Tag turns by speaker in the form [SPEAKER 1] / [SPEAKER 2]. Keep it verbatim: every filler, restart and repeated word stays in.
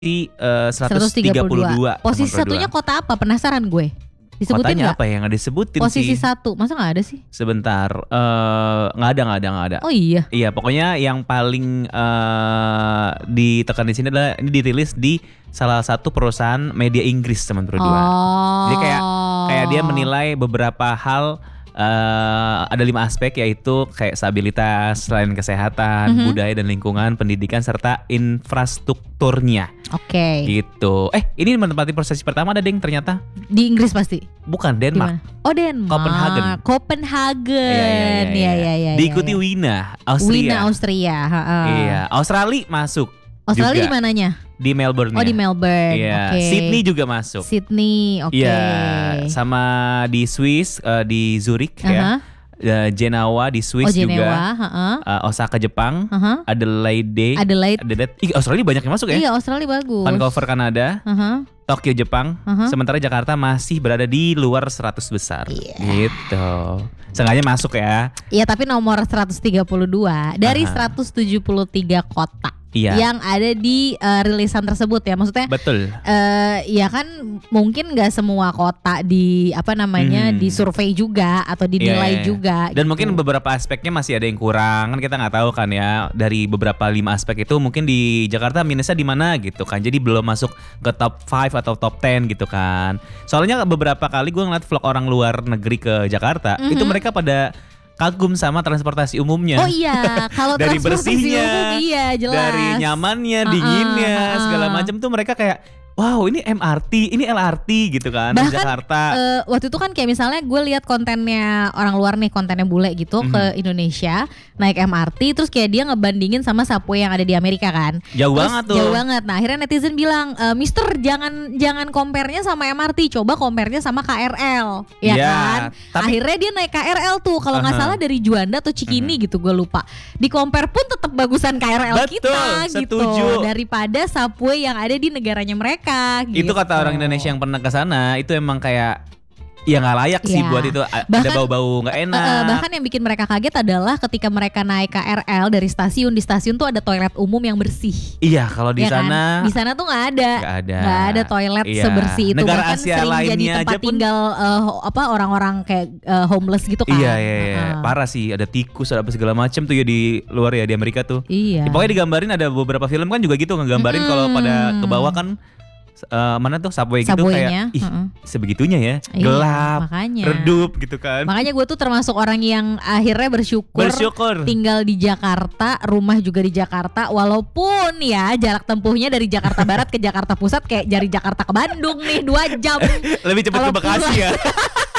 [SPEAKER 1] uh, seratus tiga puluh dua.
[SPEAKER 2] Posisi satunya kota apa? Penasaran gue. Disebutin
[SPEAKER 1] Kotanya
[SPEAKER 2] gak?
[SPEAKER 1] apa yang ada disebutin
[SPEAKER 2] Posisi
[SPEAKER 1] sih?
[SPEAKER 2] satu, masa gak ada sih?
[SPEAKER 1] Sebentar, uh, gak ada, gak ada, gak ada.
[SPEAKER 2] Oh iya?
[SPEAKER 1] Iya, pokoknya yang paling uh, ditekan di sini adalah ini dirilis di salah satu perusahaan media Inggris teman-teman berdua.
[SPEAKER 2] Oh.
[SPEAKER 1] Jadi kayak kayak dia menilai beberapa hal. Uh, ada lima aspek, yaitu kayak stabilitas, selain kesehatan, mm-hmm. budaya dan lingkungan, pendidikan serta infrastrukturnya.
[SPEAKER 2] Oke. Okay.
[SPEAKER 1] Gitu. Eh, ini menempati posisi pertama ada ding ternyata.
[SPEAKER 2] Di Inggris pasti.
[SPEAKER 1] Bukan, Denmark.
[SPEAKER 2] Dimana? Oh, Denmark.
[SPEAKER 1] Copenhagen.
[SPEAKER 2] Copenhagen. Iya iya iya.
[SPEAKER 1] Diikuti Wina, Austria.
[SPEAKER 2] Wina, Austria. Ha-ha.
[SPEAKER 1] Iya, Australia masuk.
[SPEAKER 2] Australia di mananya?
[SPEAKER 1] Di Melbourne.
[SPEAKER 2] Oh, di Melbourne.
[SPEAKER 1] Iya.
[SPEAKER 2] Okay.
[SPEAKER 1] Sydney juga masuk.
[SPEAKER 2] Sydney, oke. Okay.
[SPEAKER 1] Iya, sama di Swiss, uh, di Zurich
[SPEAKER 2] uh-huh.
[SPEAKER 1] ya. Uh, Genoa di Swiss
[SPEAKER 2] oh, Genewa,
[SPEAKER 1] juga.
[SPEAKER 2] Uh-huh.
[SPEAKER 1] Uh, Osaka Jepang.
[SPEAKER 2] Uh-huh.
[SPEAKER 1] Adelaide.
[SPEAKER 2] Adelaide.
[SPEAKER 1] Adelaide. Ih, Australia banyak yang masuk ya?
[SPEAKER 2] Iya, Australia bagus.
[SPEAKER 1] Vancouver Kanada.
[SPEAKER 2] Uh-huh.
[SPEAKER 1] Tokyo Jepang.
[SPEAKER 2] Uh-huh.
[SPEAKER 1] Sementara Jakarta masih berada di luar seratus besar.
[SPEAKER 2] Yeah.
[SPEAKER 1] Gitu. Sengaja masuk ya.
[SPEAKER 2] Iya, tapi nomor seratus tiga puluh dua dari uh-huh. seratus tujuh puluh tiga kota.
[SPEAKER 1] Iya.
[SPEAKER 2] Yang ada di uh, rilisan tersebut ya, maksudnya.
[SPEAKER 1] Betul.
[SPEAKER 2] Uh, ya kan mungkin nggak semua kota di apa namanya hmm. disurvei juga atau dinilai yeah. juga.
[SPEAKER 1] Dan
[SPEAKER 2] gitu.
[SPEAKER 1] mungkin beberapa aspeknya masih ada yang kurang, kan kita nggak tahu kan ya, dari beberapa lima aspek itu mungkin di Jakarta minusnya di mana gitu kan, jadi belum masuk ke top lima atau top sepuluh gitu kan. Soalnya beberapa kali gue ngeliat vlog orang luar negeri ke Jakarta, mm-hmm. itu mereka pada kagum sama transportasi umumnya.
[SPEAKER 2] Oh iya, kalau
[SPEAKER 1] dari
[SPEAKER 2] transportasi
[SPEAKER 1] bersihnya,
[SPEAKER 2] umum iya jelas.
[SPEAKER 1] dari nyamannya, dinginnya, uh-uh, uh-uh. segala macam tuh mereka kayak wow, ini M R T, ini L R T gitu kan.
[SPEAKER 2] Bahkan,
[SPEAKER 1] di Jakarta.
[SPEAKER 2] Uh, waktu itu kan kayak misalnya gue lihat kontennya orang luar nih, kontennya bule gitu mm-hmm. ke Indonesia naik M R T, terus kayak dia ngebandingin sama subway yang ada di Amerika kan.
[SPEAKER 1] Jauh
[SPEAKER 2] terus,
[SPEAKER 1] banget tuh.
[SPEAKER 2] Jauh banget. Nah akhirnya netizen bilang, e, Mister jangan jangan compare-nya sama M R T, coba compare-nya sama K R L, ya yeah, kan. Tapi, akhirnya dia naik K R L tuh, kalau nggak uh-huh. salah dari Juanda atau Cikini uh-huh. gitu, gue lupa. Di compare pun tetap bagusan K R L
[SPEAKER 1] betul,
[SPEAKER 2] kita
[SPEAKER 1] setuju.
[SPEAKER 2] gitu daripada subway yang ada di negaranya mereka. Gitu.
[SPEAKER 1] Itu kata orang Indonesia yang pernah ke sana, itu emang kayak ya nggak layak sih ya. Buat itu bahkan, ada bau-bau nggak enak. Uh,
[SPEAKER 2] bahkan yang bikin mereka kaget adalah ketika mereka naik K R L dari stasiun, di stasiun tuh ada toilet umum yang bersih.
[SPEAKER 1] Iya, kalau di ya sana
[SPEAKER 2] kan? Di sana tuh nggak ada,
[SPEAKER 1] nggak ada,
[SPEAKER 2] nggak ada toilet iya. sebersih itu.
[SPEAKER 1] Negara
[SPEAKER 2] bahkan
[SPEAKER 1] Asia
[SPEAKER 2] sering jadi tempat
[SPEAKER 1] pun,
[SPEAKER 2] tinggal uh, apa orang-orang kayak uh, homeless gitu kan.
[SPEAKER 1] Iya, iya, iya. Uh. Parah sih, ada tikus, ada apa segala macam tuh ya di luar ya, di Amerika tuh.
[SPEAKER 2] Iya.
[SPEAKER 1] Ya, pokoknya digambarin, ada beberapa film kan juga gitu ngegambarin hmm. kalau pada ke bawah kan. Uh, mana tuh subway gitu kayak ih uh-uh. sebegitunya ya,
[SPEAKER 2] iya,
[SPEAKER 1] gelap,
[SPEAKER 2] makanya.
[SPEAKER 1] redup gitu kan.
[SPEAKER 2] Makanya gue tuh termasuk orang yang akhirnya bersyukur,
[SPEAKER 1] bersyukur
[SPEAKER 2] tinggal di Jakarta, rumah juga di Jakarta, walaupun ya jarak tempuhnya dari Jakarta Barat ke Jakarta Pusat kayak dari Jakarta ke Bandung nih dua jam.
[SPEAKER 1] Lebih cepat ke Bekasi ya.